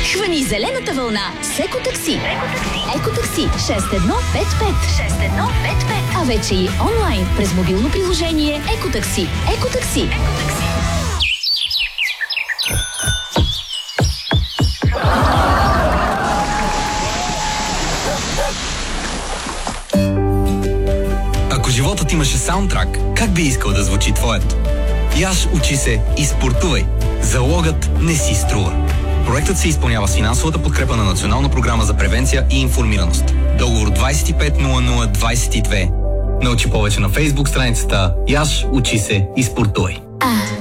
Хвани зелената вълна с Екотакси. Екотакси 6155. А вече и онлайн през мобилно приложение Екотакси. Екотакси. Ако животът имаше саундтрак, как би искал да звучи твоят? Яш, учи се и спортувай. Залогът не си струва. Проектът се изпълнява с финансовата подкрепа на Национална програма за превенция и информираност. Договор 250022. Научи повече на Фейсбук страницата Яш, учи се и спортувай.